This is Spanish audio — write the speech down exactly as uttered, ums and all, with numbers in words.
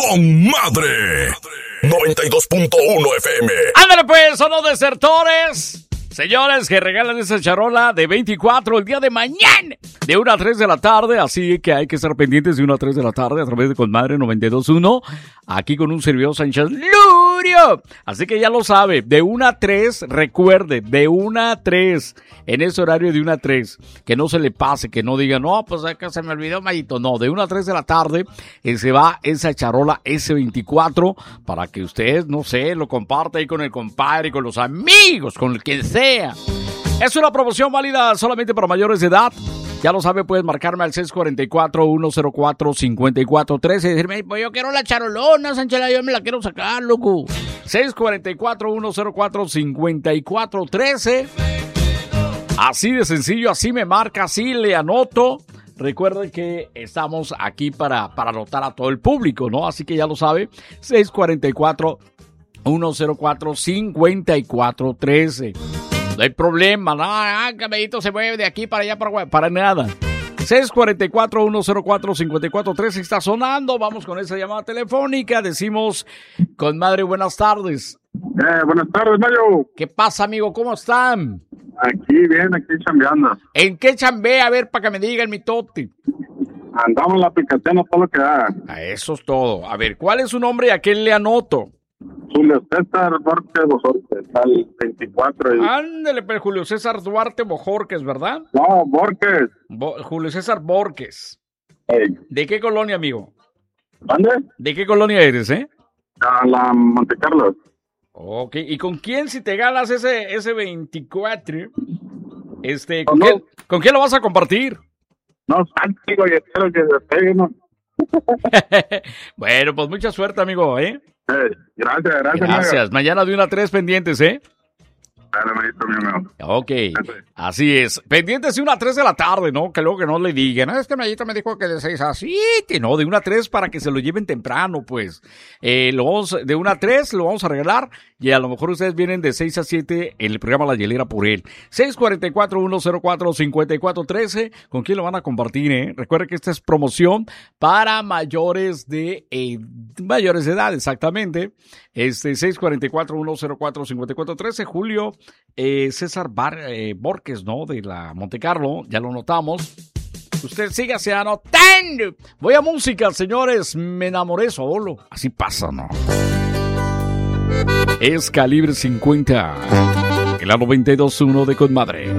con madre. noventa y dos punto uno F M. ¡Ándale pues, son los desertores! Señores, que regalan esa charola de veinticuatro el día de mañana, de una a tres de la tarde, así que hay que estar pendientes de una a tres de la tarde a través de Conmadre noventa y dos punto uno, aquí con un servidor Sánchez Lurio. Así que ya lo sabe, de una a tres, recuerde, de una a tres, en ese horario de una a tres, que no se le pase, que no diga, no, pues es que se me olvidó, Mayito. No, de una a tres de la tarde eh, se va esa charola ese veinticuatro para que usted, no sé, lo comparta ahí con el compadre, con los amigos, con el que sea. Es una promoción válida solamente para mayores de edad. Ya lo sabe, puedes marcarme al seis cuatro cuatro, uno cero cuatro, cinco cuatro uno tres y decirme, pues yo quiero la charolona, Sanchela, yo me la quiero sacar, loco. seis cuatro cuatro, uno cero cuatro, cinco cuatro uno tres. Así de sencillo, así me marca, así le anoto. Recuerden que estamos aquí para, para anotar a todo el público, ¿no? Así que ya lo sabe, seis cuatro cuatro, uno cero cuatro, cinco cuatro uno tres. No hay problema, no, ah, cabellito se mueve de aquí para allá, para, para nada. seis cuatro cuatro, uno cero cuatro, cinco cuatro uno tres está sonando. Vamos con esa llamada telefónica. Decimos, Conmadre, buenas tardes. Eh, buenas tardes, Mayo. ¿Qué pasa, amigo? ¿Cómo están? Aquí bien, aquí chambeando. ¿En qué chambea? A ver, para que me digan mi tote. Andamos en la aplicación, todo lo que da. A eso es todo. A ver, ¿cuál es su nombre y a quién le anoto? Julio César Borges Bojorques, está el veinticuatro. Y... Ándele, pero Julio César Duarte Bojorques, ¿verdad? No, Borges. Bo- Julio César Borges. Hey. ¿De qué colonia, amigo? ¿Dónde? ¿De qué colonia eres, eh? A la Monte Carlos. Ok, ¿y con quién si te ganas ese, ese veinticuatro? Este, ¿Con ¿con, quién, ¿Con quién lo vas a compartir? No, Santiago, y espero que se pegue, ¿no? Bueno, pues mucha suerte, amigo, ¿eh? Hey, gracias, gracias. Gracias. Mayo. Mañana de una a tres pendientes, ¿eh? Dale, manito, mi amigo. Ok, así es. Pendientes de una a tres de la tarde, ¿no? Que luego que no le digan, ah, este Mayito me dijo que de seis a siete, ¿no? De una a tres para que se lo lleven temprano, pues. Eh, lo vamos, de una a tres lo vamos a regalar y a lo mejor ustedes vienen de seis a siete en el programa La Hielera por él. seis cuatro cuatro, uno cero cuatro, cinco cuatro uno tres. ¿Con quién lo van a compartir, eh? Recuerden que esta es promoción para mayores de, eh, mayores de edad, exactamente. Este, seis cuatro cuatro, uno cero cuatro, cinco cuatro uno tres. Julio Eh, César Bar, eh, Borges, ¿no? De la Monte Carlo, ya lo notamos. Usted sígase anotando. Voy a música, señores. Me enamoré solo. Así pasa, ¿no? Es Calibre cincuenta. En la noventa y dos punto uno de Conmadre.